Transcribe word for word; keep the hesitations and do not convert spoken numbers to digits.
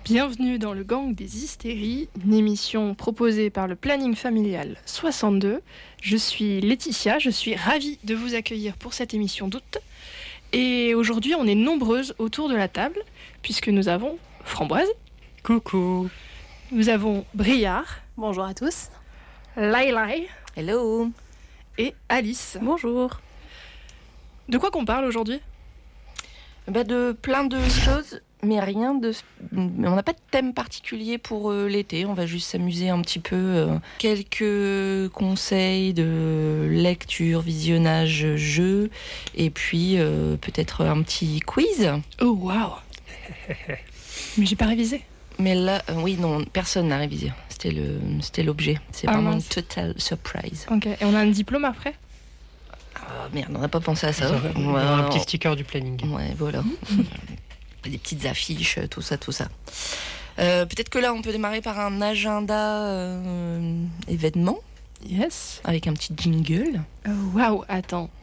Bienvenue dans le Gang des Hystéries, une émission proposée par le Planning Familial soixante-deux. Je suis Laetitia, je suis ravie de vous accueillir pour cette émission d'août. Et aujourd'hui, on est nombreuses autour de la table, puisque nous avons Framboise. Coucou. Nous avons Briard. Bonjour à tous. Laïlaï. Hello. Et Alice. Bonjour. De quoi qu'on parle aujourd'hui ? Bah de plein de choses, mais rien de... On n'a pas de thème particulier pour euh, l'été, on va juste s'amuser un petit peu. Euh, quelques conseils de lecture, visionnage, jeu, et puis euh, peut-être un petit quiz. Oh waouh. Mais j'ai pas révisé. Mais là, euh, oui, non, personne n'a révisé. C'était, le, c'était l'objet. C'est Ah, vraiment mince. une totale surprise. Ok, et on a un diplôme après ? Ah merde, on n'a pas pensé à ça. On Ouais, a un on- petit sticker du planning. Ouais, voilà. Des petites affiches, tout ça, tout ça. Euh, peut-être que là, on peut démarrer par un agenda euh, événement, Yes. avec un petit jingle. Oh, waouh, attends.